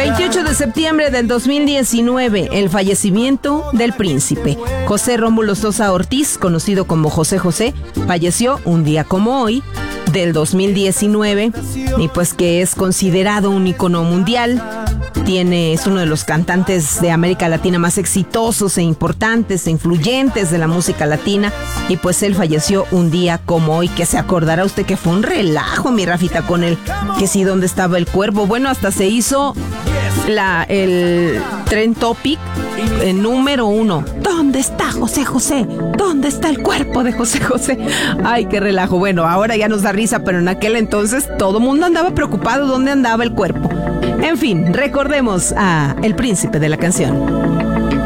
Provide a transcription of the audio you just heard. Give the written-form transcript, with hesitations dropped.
28 de septiembre del 2019, el fallecimiento del príncipe. José Rómulo Sosa Ortiz, conocido como José José, falleció un día como hoy del 2019 y pues que es considerado un ícono mundial. Es uno de los cantantes de América Latina más exitosos e importantes e influyentes de la música latina, y pues él falleció un día como hoy, que se acordará usted que fue un relajo, mi Rafita, con él, que sí, ¿dónde estaba el cuerpo? Bueno, hasta se hizo el Trend Topic número 1. ¿Dónde está José José? ¿Dónde está el cuerpo de José José? Ay, qué relajo. Bueno, ahora ya nos da risa, pero en aquel entonces todo el mundo andaba preocupado dónde andaba el cuerpo. En fin, recordemos a el príncipe de la canción.